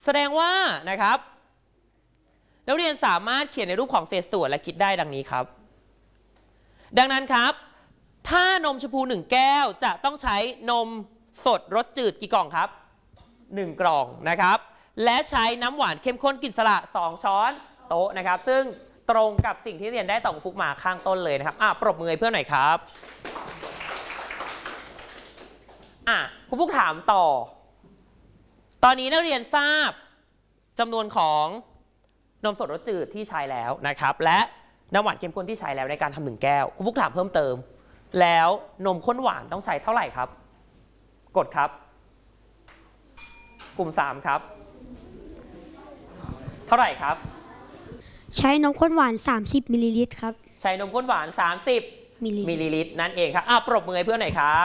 แสดงว่านะครับนักเรียนสามารถเขียนในรูปของเศษส่วนและคิดได้ดังนี้ครับดังนั้นครับถ้านมชมพู1แก้วจะต้องใช้นมสดรสจืดกี่กล่องครับ1กล่องนะครับและใช้น้ำหวานเข้มข้นกลิ่นสละ2ช้อนโต๊ะนะครับซึ่งตรงกับสิ่งที่เรียนได้ต่อคุณฟุกมาข้างต้นเลยนะครับปรบมือให้เพื่อนหน่อยครับคุณฟุกถามต่อตอนนี้นักเรียนทราบจำนวนของนมสดรสจืดที่ใช้แล้วนะครับและน้ำหวานเข้มข้นที่ใช้แล้วในการทำ1แก้วคุณฟุกถามเพิ่มเติมแล้วนมข้นหวานต้องใช้เท่าไหร่ครับกดครับกลุ่ม3ครับเท่าไหร่ครับใช้นมข้นหวาน30มิลลิลิตรครับใช้นมข้นหวาน30มิลลิลิตรนั่นเองครับปรบมือให้เพื่อนหน่อยครับ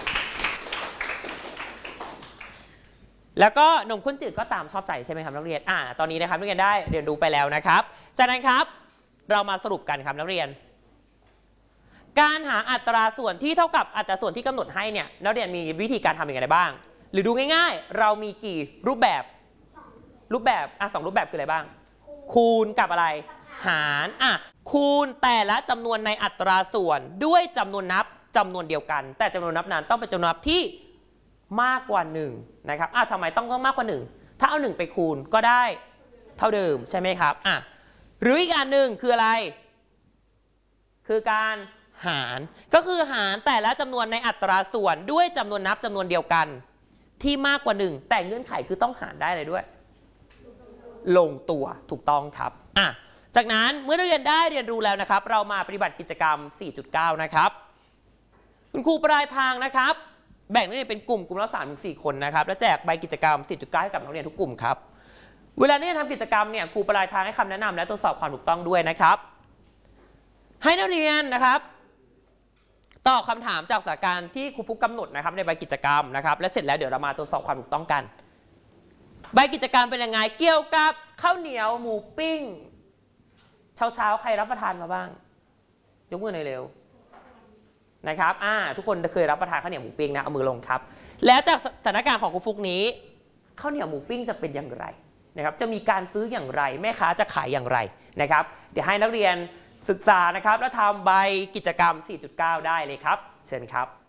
แล้วก็นมข้นจืดก็ตามชอบใจใช่ไหมครับนักเรียนตอนนี้นะครับนักเรียนได้เรียนรู้ไปแล้วนะครับจากนั้นครับเรามาสรุปกันครับนักเรียนการหาอัตราส่วนที่เท่ากับอัตราส่วนที่กำหนดให้เนี่ยนักเรียนมีวิธีการทำอย่างไรบ้างหรือดูง่ายๆเรามีกี่รูปแบบ2รูปแบบคืออะไรบ้างคูณกับอะไรหารคูณแต่ละจำนวนในอัตราส่วนด้วยจำนวนนับจำนวนเดียวกันแต่จำนวนนับนั้นต้องเป็นจำนวนนับที่มากกว่า1นะครับทำไมต้องมากกว่า1ถ้าเอา1ไปคูณก็ได้เท่าเดิมใช่ไหมครับหรืออีกอันหนึ่งคืออะไรคือการหารก็คือหารแต่ละจำนวนในอัตราส่วนด้วยจำนวนนับจำนวนเดียวกันที่มากกว่า1แต่เงื่อนไขคือต้องหารได้เลยด้วยลงตัวถูกต้องครับจากนั้นเมื่อนักเรียนได้เรียนรู้แล้วนะครับเรามาปฏิบัติกิจกรรม 4.9 นะครับคุณครูปลายทางนะครับแบ่งนักเรียนเป็นกลุ่มละ 3-4 คนนะครับและแจกใบกิจกรรม 4.9 ให้กับนักเรียนทุกกลุ่มครับเวลาที่จะทำกิจกรรมเนี่ยครูปลายทางให้คำแนะนำและตรวจสอบความถูกต้องด้วยนะครับให้นักเรียนนะครับตอบคำถามจากสถานการณ์ที่ครูฟุกกำหนดนะครับในใบกิจกรรมนะครับและเสร็จแล้วเดี๋ยวเรามาตรวจสอบความถูกต้องกันใบกิจกรรมเป็นยังไงเกี่ยวกับข้าวเหนียวหมูปิ้งเช้าใครรับประทานมาบ้างยกมือหน่อยเร็วนะครับทุกคนเคยรับประทานข้าวเหนียวหมูปิ้งนะเอามือลงครับแล้วจากสถานการณ์ของครูฟุกนี้ข้าวเหนียวหมูปิ้งจะเป็นอย่างไรนะครับจะมีการซื้ออย่างไรแม่ค้าจะขายอย่างไรนะครับเดี๋ยวให้นักเรียนศึกษานะครับแล้วทำใบกิจกรรม 4.9 ได้เลยครับเชิญครับ